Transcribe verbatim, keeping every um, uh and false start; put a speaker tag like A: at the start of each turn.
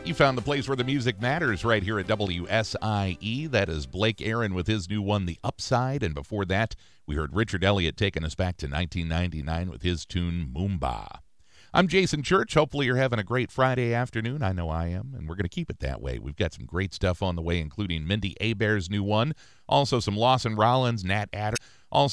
A: You found the place where the music matters right here at W S I E. That is Blake Aaron with his new one, The Upside. And before that, we heard Richard Elliott taking us back to nineteen ninety-nine with his tune, Moomba. I'm Jason Church. Hopefully you're having a great Friday afternoon. I know I am, and we're going to keep it that way. We've got some great stuff on the way, including Mindy Abair's new one, also some Lawson Rollins, Nat Adder.